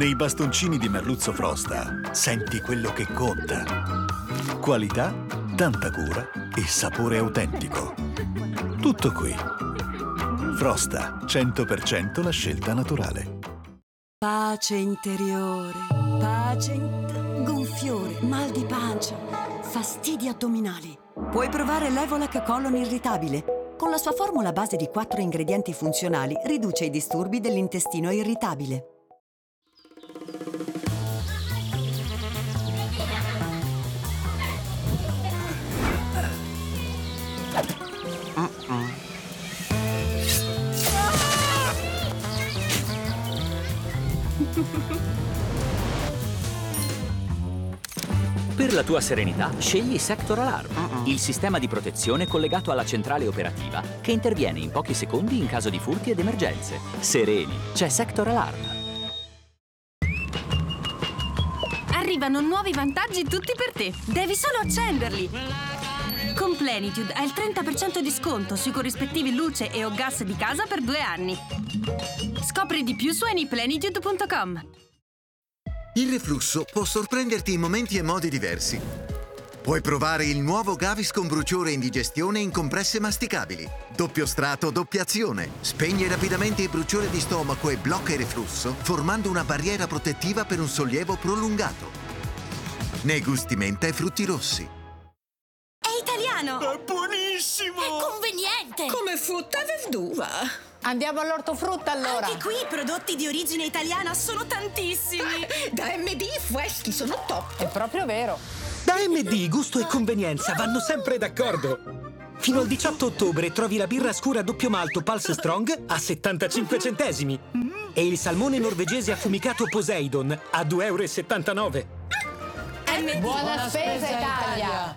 Nei bastoncini di merluzzo Frosta senti quello che conta. Qualità, tanta cura e sapore autentico. Tutto qui. Frosta, 100% la scelta naturale. Pace interiore, gonfiore, mal di pancia, fastidi addominali. Puoi provare Levolac Colon Irritabile. Con la sua formula a base di 4 ingredienti funzionali riduce i disturbi dell'intestino irritabile. Per la tua serenità, scegli Sector Alarm, il sistema di protezione collegato alla centrale operativa che interviene in pochi secondi in caso di furti ed emergenze. Sereni, c'è Sector Alarm. Arrivano nuovi vantaggi tutti per te. Devi solo accenderli. Con Plenitude hai il 30% di sconto sui corrispettivi luce e o gas di casa per 2 anni. Scopri di più su anyplenitude.com. Il reflusso può sorprenderti in momenti e modi diversi. Puoi provare il nuovo Gaviscon bruciore e indigestione in compresse masticabili. Doppio strato, doppia azione. Spegne rapidamente il bruciore di stomaco e blocca il reflusso, formando una barriera protettiva per un sollievo prolungato. Nei gusti menta e frutti rossi. È italiano! È buonissimo! È conveniente! Come frutta e verdura. Andiamo all'ortofrutta allora. Anche qui i prodotti di origine italiana sono tantissimi. Da MD i freschi sono top. È proprio vero. Da MD gusto e convenienza vanno sempre d'accordo. Fino al 18 ottobre trovi la birra scura doppio malto Pulse Strong a 75 centesimi e il salmone norvegese affumicato Poseidon a 2,79 euro. MD. Buona spesa Italia.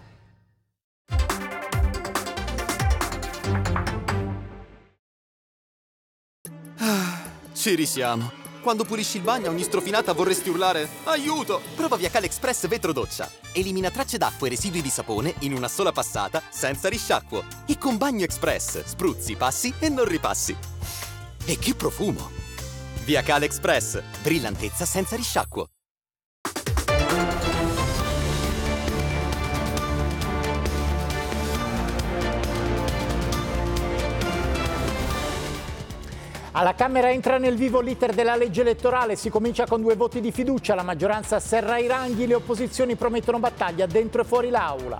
Ci risiamo. Quando pulisci il bagno a ogni strofinata vorresti urlare aiuto! Prova Viacale Express Vetro Doccia. Elimina tracce d'acqua e residui di sapone in una sola passata senza risciacquo. E con Bagno Express spruzzi, passi e non ripassi. E che profumo! Viacale Express. Brillantezza senza risciacquo. Alla Camera entra nel vivo l'iter della legge elettorale, si comincia con 2 voti di fiducia, la maggioranza serra i ranghi, le opposizioni promettono battaglia dentro e fuori l'aula.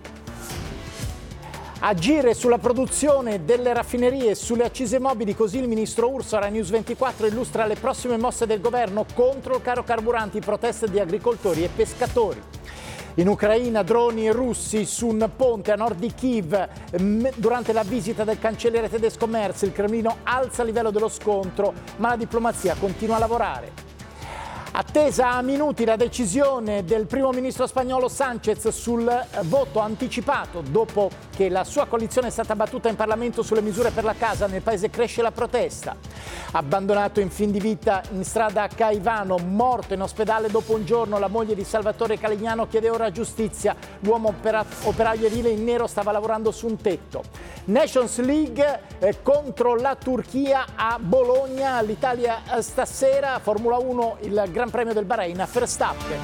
Agire sulla produzione delle raffinerie e sulle accise mobili, così il ministro Urso a News 24 illustra le prossime mosse del governo contro il caro carburanti, proteste di agricoltori e pescatori. In Ucraina droni russi su un ponte a nord di Kiev. Durante la visita del cancelliere tedesco Merz, il Cremlino alza il livello dello scontro, ma la diplomazia continua a lavorare. Attesa a minuti la decisione del primo ministro spagnolo Sánchez sul voto anticipato dopo che la sua coalizione è stata battuta in Parlamento sulle misure per la casa. Nel paese cresce la protesta. Abbandonato in fin di vita in strada a Caivano, morto in ospedale dopo un giorno, la moglie di Salvatore Calignano chiede ora giustizia. L'uomo operaio edile in nero stava lavorando su un tetto. Nations League contro la Turchia a Bologna. L'Italia stasera, Formula 1, il Gran Premio del Bahrain a Verstappen.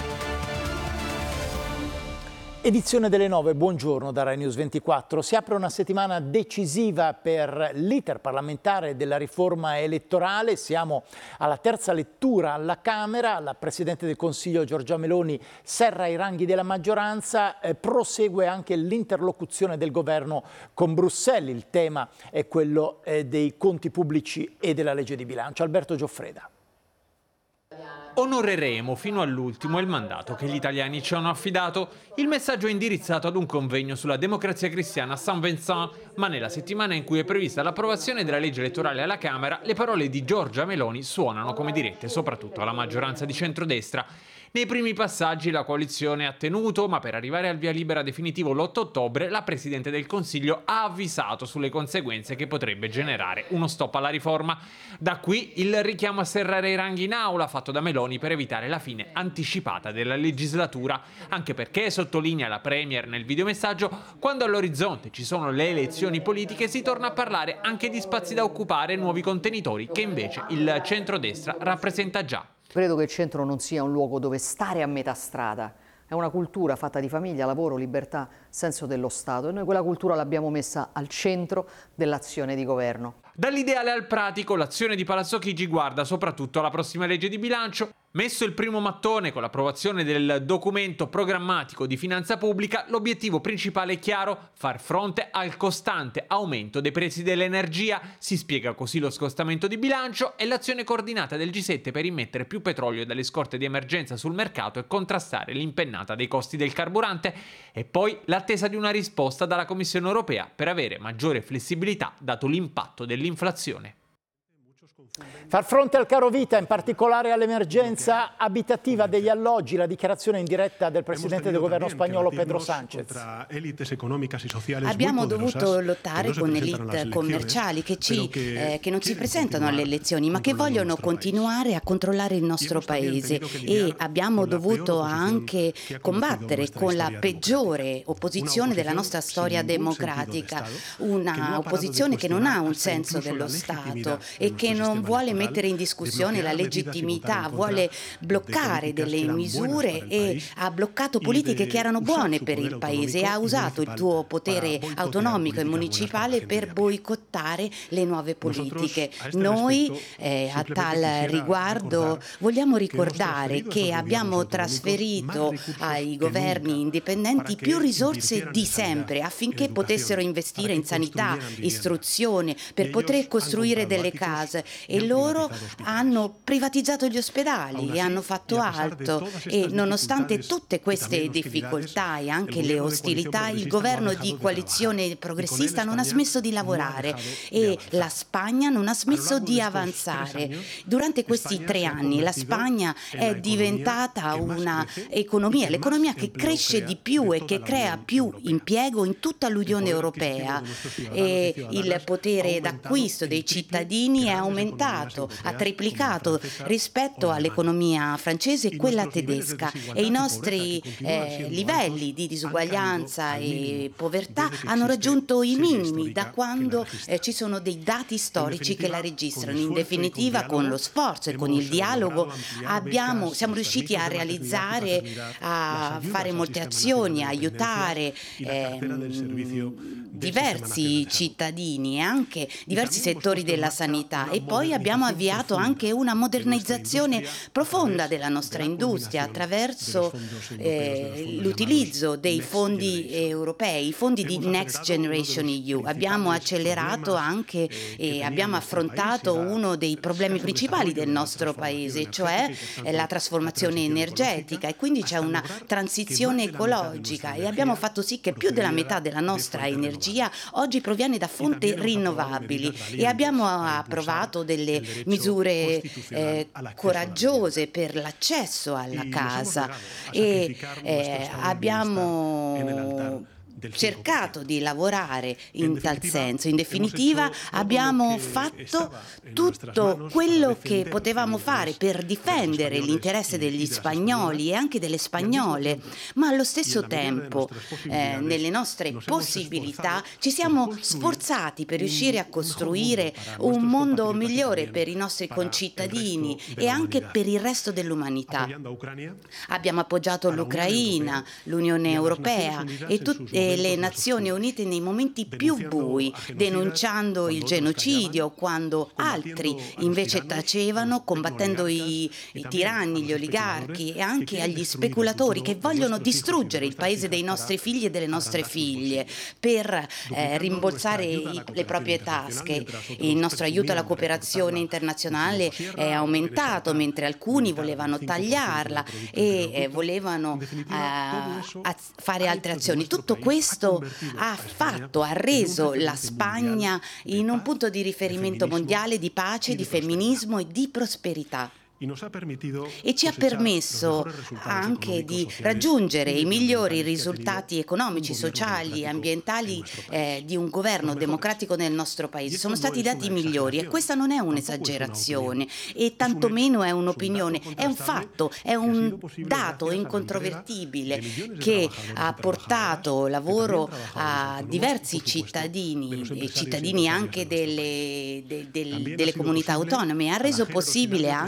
Edizione delle 9, buongiorno da Rai News 24. Si apre una settimana decisiva per l'iter parlamentare della riforma elettorale. Siamo alla terza lettura alla Camera. La Presidente del Consiglio Giorgia Meloni serra i ranghi della maggioranza. Prosegue anche l'interlocuzione del governo con Bruxelles. Il tema è quello dei conti pubblici e della legge di bilancio. Alberto Gioffreda. Onoreremo fino all'ultimo il mandato che gli italiani ci hanno affidato. Il messaggio è indirizzato ad un convegno sulla democrazia cristiana a Saint-Vincent, ma nella settimana in cui è prevista l'approvazione della legge elettorale alla Camera, le parole di Giorgia Meloni suonano come dirette soprattutto alla maggioranza di centrodestra. Nei primi passaggi la coalizione ha tenuto, ma per arrivare al via libera definitivo l'8 ottobre la Presidente del Consiglio ha avvisato sulle conseguenze che potrebbe generare uno stop alla riforma. Da qui il richiamo a serrare i ranghi in aula fatto da Meloni per evitare la fine anticipata della legislatura, anche perché, sottolinea la Premier nel videomessaggio, quando all'orizzonte ci sono le elezioni politiche si torna a parlare anche di spazi da occupare e nuovi contenitori che invece il centrodestra rappresenta già. Credo che il centro non sia un luogo dove stare a metà strada. È una cultura fatta di famiglia, lavoro, libertà, senso dello Stato e noi quella cultura l'abbiamo messa al centro dell'azione di governo. Dall'ideale al pratico, l'azione di Palazzo Chigi guarda soprattutto alla prossima legge di bilancio. Messo il primo mattone con l'approvazione del documento programmatico di finanza pubblica, l'obiettivo principale è chiaro: far fronte al costante aumento dei prezzi dell'energia. Si spiega così lo scostamento di bilancio e l'azione coordinata del G7 per immettere più petrolio dalle scorte di emergenza sul mercato e contrastare l'impennata dei costi del carburante. E poi l'attesa di una risposta dalla Commissione europea per avere maggiore flessibilità dato l'impatto dell'inflazione. Far fronte al caro vita, in particolare all'emergenza abitativa degli alloggi, la dichiarazione in diretta del presidente del governo spagnolo Pedro Sánchez. Abbiamo dovuto lottare con elite commerciali che non si presentano alle elezioni ma che vogliono continuare a controllare il nostro paese, e abbiamo dovuto anche combattere con la peggiore opposizione della nostra storia democratica, una opposizione che non ha un senso dello Stato e che non vuole mettere in discussione la legittimità, vuole bloccare delle misure e ha bloccato politiche che erano buone per il paese e ha usato il suo potere autonomico e municipale per boicottare le nuove politiche. Noi a tal riguardo vogliamo ricordare che abbiamo trasferito ai governi indipendenti più risorse di sempre affinché potessero investire in sanità, istruzione, per poter costruire delle case, e loro hanno privatizzato gli ospedali e hanno fatto altro, e nonostante tutte queste difficoltà e anche le ostilità, il governo di coalizione progressista non ha smesso di lavorare e la Spagna non ha smesso di avanzare. Durante questi 3 anni la Spagna è diventata l'economia che cresce di più e che crea più impiego in tutta l'Unione Europea, e il potere d'acquisto dei cittadini è aumentato, ha triplicato rispetto all'economia francese e quella tedesca, e i nostri livelli di disuguaglianza e povertà hanno raggiunto i minimi da quando ci sono dei dati storici che la registrano. In definitiva, con lo sforzo e con il dialogo siamo riusciti a realizzare, a fare molte azioni, a aiutare diversi cittadini e anche diversi settori della sanità, e poi abbiamo avviato anche una modernizzazione profonda della nostra industria attraverso l'utilizzo dei fondi europei, i fondi di Next Generation EU. Abbiamo accelerato anche e abbiamo affrontato uno dei problemi principali del nostro paese, cioè la trasformazione energetica, e quindi c'è una transizione ecologica, e abbiamo fatto sì che più della metà della nostra energia oggi proviene da fonti rinnovabili, e abbiamo approvato delle misure coraggiose per l'accesso alla casa, e abbiamo cercato di lavorare in tal senso. In definitiva, abbiamo fatto tutto quello che potevamo fare per difendere l'interesse degli spagnoli e anche delle spagnole, ma allo stesso tempo, nelle nostre possibilità, ci siamo sforzati per riuscire a costruire un mondo migliore per i nostri concittadini e anche per il resto dell'umanità. Abbiamo appoggiato l'Ucraina, l'Unione Europea e tutte le Nazioni Unite nei momenti più bui, denunciando il genocidio quando altri invece tacevano, combattendo i tiranni, gli oligarchi e anche agli speculatori che vogliono distruggere il paese dei nostri figli e delle nostre figlie per rimborsare le proprie tasche. Il nostro aiuto alla cooperazione internazionale è aumentato, mentre alcuni volevano tagliarla e volevano fare altre azioni. Tutto questo ha reso la Spagna in un punto di riferimento mondiale di pace, di femminismo e di prosperità. E ci ha permesso anche di raggiungere i migliori risultati economici, sociali e ambientali di un governo democratico nel nostro paese. Sono stati dati migliori, e questa non è un'esagerazione e tantomeno è un'opinione, è un fatto, è un dato incontrovertibile che ha portato lavoro a diversi cittadini e cittadini anche delle comunità autonome, e ha reso possibile anche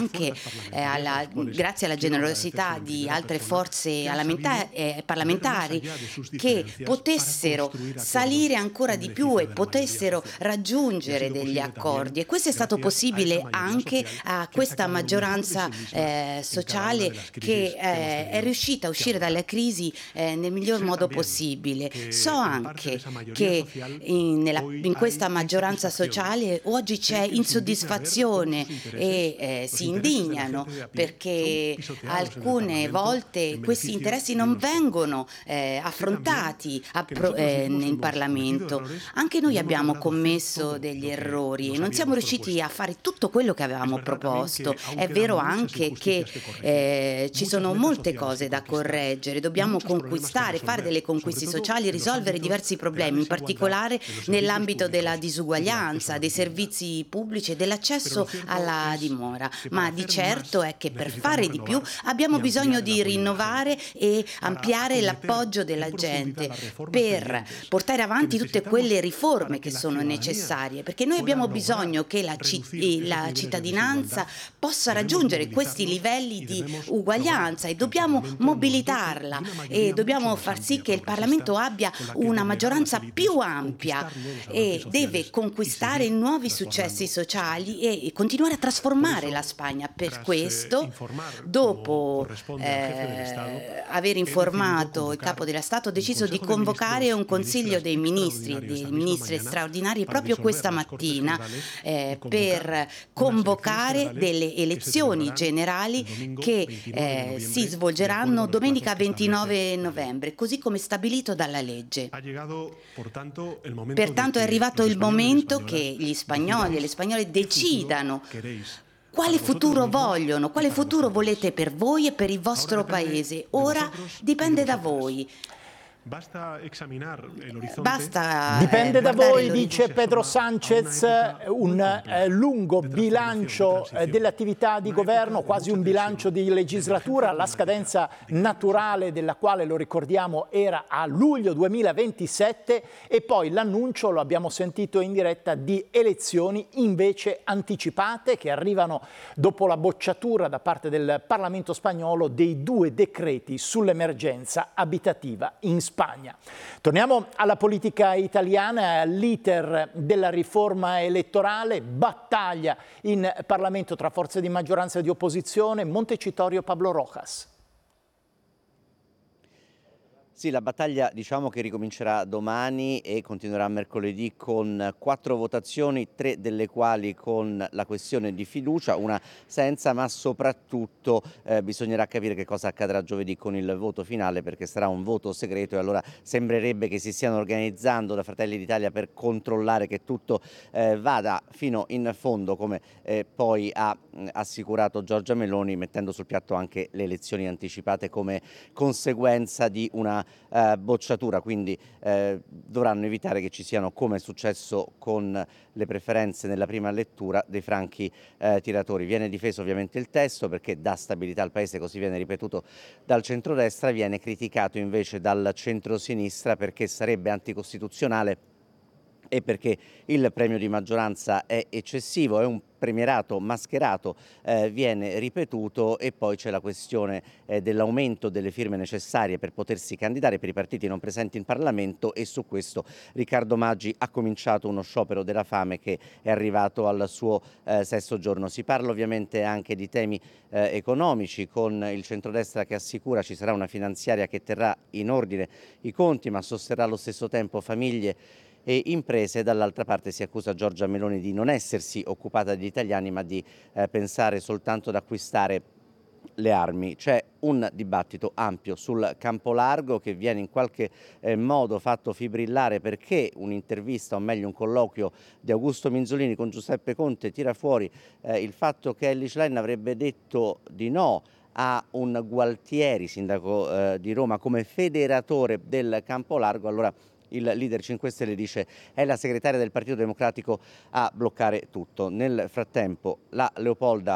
grazie alla generosità di altre forze parlamentari, che potessero salire ancora di più e potessero raggiungere degli accordi. E questo è stato possibile anche a questa maggioranza sociale che è riuscita a uscire dalla crisi nel miglior modo possibile. So anche che in questa maggioranza sociale oggi c'è insoddisfazione e si indignano perché alcune volte questi interessi non vengono affrontati in Parlamento. Anche noi abbiamo commesso degli errori e non siamo riusciti a fare tutto quello che avevamo proposto. È vero anche che ci sono molte cose da correggere, dobbiamo conquistare, fare delle conquiste sociali, risolvere diversi problemi, in particolare nell'ambito della disuguaglianza, dei servizi pubblici e dell'accesso alla dimora. Ma di certo è che per fare di più abbiamo bisogno di rinnovare e ampliare l'appoggio della gente per portare avanti tutte quelle riforme che sono necessarie, perché noi abbiamo bisogno che la cittadinanza possa raggiungere questi livelli di uguaglianza e dobbiamo mobilitarla e dobbiamo far sì che il Parlamento abbia una maggioranza più ampia e deve conquistare nuovi successi sociali e continuare a trasformare la Spagna. Per questo, dopo aver informato il capo dello Stato, ho deciso di convocare un Consiglio dei ministri straordinari proprio questa mattina per convocare delle elezioni generali che si svolgeranno domenica 29 novembre, così come stabilito dalla legge. Pertanto è arrivato il momento che gli spagnoli e le spagnole decidano quale futuro vogliono, quale futuro volete per voi e per il vostro paese. Ora dipende da voi. Dipende da voi, dice Pedro Sánchez, un lungo bilancio delle attività di governo, quasi un bilancio di legislatura, la scadenza naturale della quale, lo ricordiamo, era a luglio 2027 e poi l'annuncio, lo abbiamo sentito in diretta, di elezioni invece anticipate che arrivano dopo la bocciatura da parte del Parlamento spagnolo dei 2 decreti sull'emergenza abitativa in Spagna. Torniamo alla politica italiana, all'iter della riforma elettorale, battaglia in Parlamento tra forze di maggioranza e di opposizione. Montecitorio, Pablo Rojas. Sì, la battaglia diciamo che ricomincerà domani e continuerà mercoledì con 4 votazioni, 3 delle quali con la questione di fiducia, una senza, ma soprattutto bisognerà capire che cosa accadrà giovedì con il voto finale, perché sarà un voto segreto e allora sembrerebbe che si stiano organizzando da Fratelli d'Italia per controllare che tutto vada fino in fondo, come poi ha assicurato Giorgia Meloni, mettendo sul piatto anche le elezioni anticipate come conseguenza di una bocciatura, quindi dovranno evitare che ci siano, come è successo con le preferenze nella prima lettura, dei franchi tiratori. Viene difeso ovviamente il testo perché dà stabilità al Paese, così viene ripetuto dal centrodestra, viene criticato invece dal centrosinistra perché sarebbe anticostituzionale e perché il premio di maggioranza è eccessivo, è un premierato mascherato, viene ripetuto, e poi c'è la questione dell'aumento delle firme necessarie per potersi candidare per i partiti non presenti in Parlamento, e su questo Riccardo Maggi ha cominciato uno sciopero della fame che è arrivato al suo 6° giorno. Si parla ovviamente anche di temi economici, con il centrodestra che assicura ci sarà una finanziaria che terrà in ordine i conti ma sosterrà allo stesso tempo famiglie e imprese. Dall'altra parte si accusa Giorgia Meloni di non essersi occupata degli italiani ma di pensare soltanto ad acquistare le armi. C'è un dibattito ampio sul campo largo che viene in qualche modo fatto fibrillare perché un'intervista, o meglio un colloquio di Augusto Minzolini con Giuseppe Conte tira fuori il fatto che Elly Schlein avrebbe detto di no a un Gualtieri, sindaco di Roma, come federatore del campo largo. Allora il leader 5 Stelle dice è la segretaria del Partito Democratico a bloccare tutto. Nel frattempo la Leopolda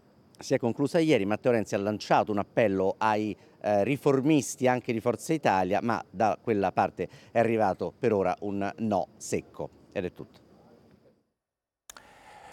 si è conclusa ieri, Matteo Renzi ha lanciato un appello ai riformisti anche di Forza Italia, ma da quella parte è arrivato per ora un no secco. Ed è tutto.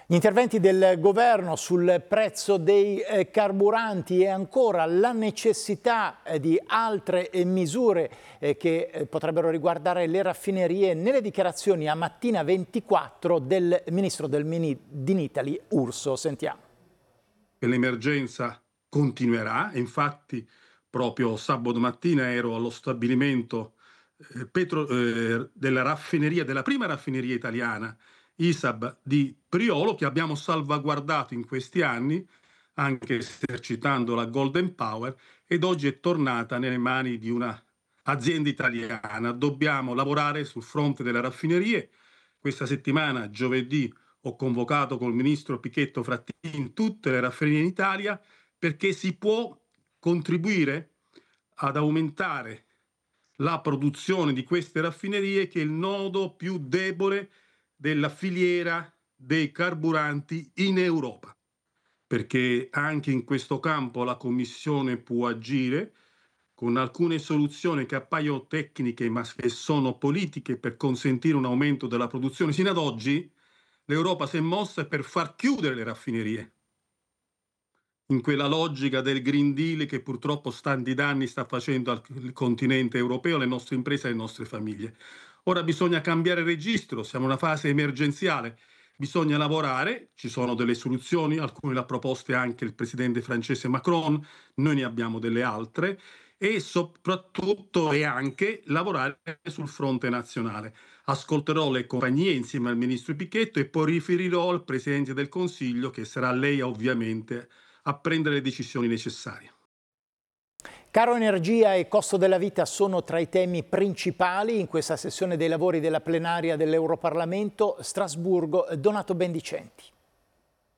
Gli interventi del governo sul prezzo dei carburanti e ancora la necessità di altre misure che potrebbero riguardare le raffinerie nelle dichiarazioni a Mattina 24 del ministro del Made in Italy Urso. Sentiamo. L'emergenza continuerà, infatti proprio sabato mattina ero allo stabilimento della raffineria, della prima raffineria italiana, ISAB di Priolo, che abbiamo salvaguardato in questi anni, anche esercitando la Golden Power, ed oggi è tornata nelle mani di una azienda italiana. Dobbiamo lavorare sul fronte delle raffinerie. Questa settimana, giovedì, ho convocato col ministro Pichetto Frattini tutte le raffinerie in Italia, perché si può contribuire ad aumentare la produzione di queste raffinerie, che è il nodo più debole della filiera dei carburanti in Europa, perché anche in questo campo la Commissione può agire con alcune soluzioni che appaiono tecniche ma che sono politiche per consentire un aumento della produzione. Sino ad oggi l'Europa si è mossa per far chiudere le raffinerie, in quella logica del Green Deal che purtroppo tanti danni sta facendo al continente europeo, alle nostre imprese e alle nostre famiglie. Ora bisogna cambiare registro, siamo in una fase emergenziale, bisogna lavorare, ci sono delle soluzioni, alcune le ha proposte anche il presidente francese Macron, noi ne abbiamo delle altre, e soprattutto e anche lavorare sul fronte nazionale. Ascolterò le compagnie insieme al ministro Pichetto e poi riferirò al Presidente del Consiglio, che sarà lei ovviamente a prendere le decisioni necessarie. Caro energia e costo della vita sono tra i temi principali in questa sessione dei lavori della plenaria dell'Europarlamento. Strasburgo, Donato Bendicenti.